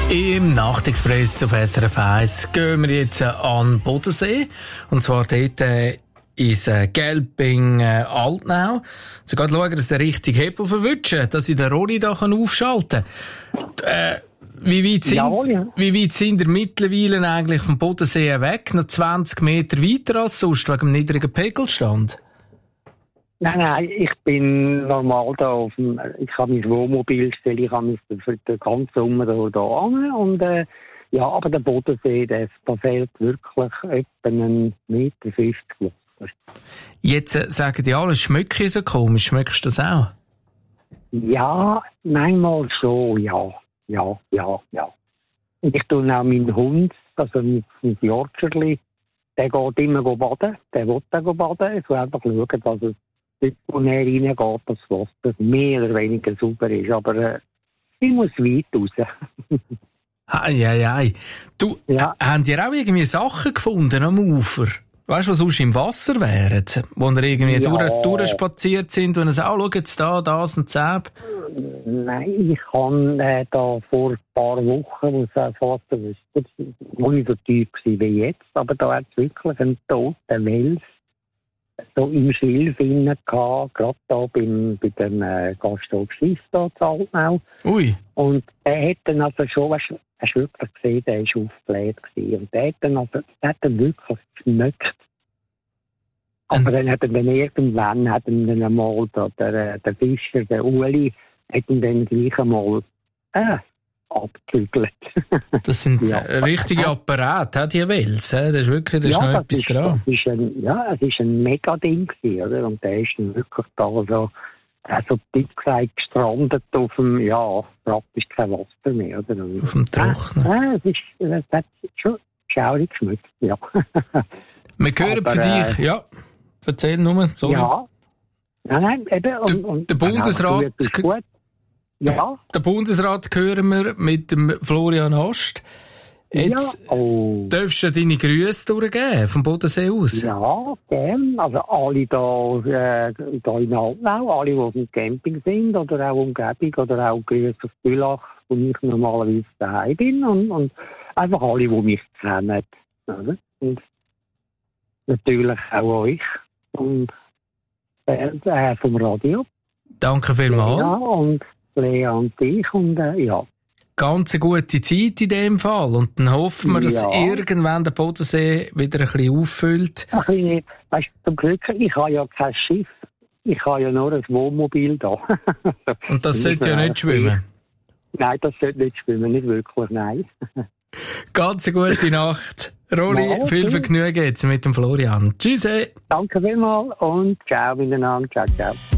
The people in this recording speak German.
Im Nachtexpress auf SRF 1 gehen wir jetzt an den Bodensee. Und zwar dort ins Gelping-Altnau. So geht schauen, dass der richtige Hebel verwünschen, dass ich den Rolli da aufschalten kann. Wie weit sind ihr mittlerweile eigentlich vom Bodensee weg? Noch 20 Meter weiter als sonst, wegen dem niedrigen Pegelstand? Nein, ich bin normal da ich habe mein Wohnmobil gestellt, ich habe für den ganzen Sommer da an und aber der Bodensee, da fehlt wirklich etwa 1,50 Meter Wasser. Jetzt sagen die alle, es schmeckt so komisch, schmeckst du das auch? Ja, manchmal schon, ja. Und ich tue auch meinen Hund, also mein Yorkscherli, der geht immer baden, der will baden, ich will einfach schauen, dass es dort, wo er reingeht, das Wasser mehr oder weniger sauber ist. Aber ich muss weit raus. Ei. Du, habt ihr auch irgendwie Sachen gefunden am Ufer? Weißt du, was sonst im Wasser wären? Wo ihr irgendwie durchspaziert sind und sagen, schau jetzt da, das und das. Nein, ich habe da vor ein paar Wochen, wo ich nicht so tief war wie jetzt, aber da hat es wirklich einen toten Wels so im Schilf innen gehabt, gerade da bei dem Gasthof Schiff da zu Altnau. Ui. Und der hat dann also schon, hast du wirklich gesehen, der war aufgebläht gewesen. Und der hat dann wirklich geschmeckt. Aber dann hat er dann irgendwann, dann einmal der Fischer, der Uli, hat ihn dann gleich einmal abgebügelt. Das sind richtige Apparate, die Wels. Das ist wirklich, da ist noch etwas dran. Es ist ein Mega-Ding gewesen, oder? Und der ist dann wirklich da so dick gesagt, gestrandet auf dem, praktisch kein Wasser mehr, oder? Auf dem Trocknen. Es hat schon schaurig geschmeckt, ja. Wir hören für dich, erzähl nur, sorry. Ja. Nein, eben. Und der Bundesrat... Ja. Den Bundesrat hören wir mit dem Florian Ost. Jetzt darfst du deine Grüße durchgeben, vom Bodensee aus. Ja, gern. Also alle da in Altnau, alle, die auf dem Camping sind oder auch Umgebung oder auch Grüße auf Bülach, wo ich normalerweise daheim bin und einfach alle, die mich kennen. Oder? Und natürlich auch euch und vom Radio. Danke vielmals. Ja, und Lea und dich und Ganz eine gute Zeit in dem Fall. Und dann hoffen wir, dass irgendwann der Bodensee wieder ein bisschen auffüllt. Weißt du, zum Glück, ich habe ja kein Schiff. Ich habe ja nur ein Wohnmobil da. Und das sollte ja nicht schwimmen? Nein, das sollte nicht schwimmen, nicht wirklich, nein. Ganz eine gute Nacht. Rolli, viel Vergnügen jetzt mit dem Florian. Tschüss. Danke vielmals und ciao miteinander. Ciao.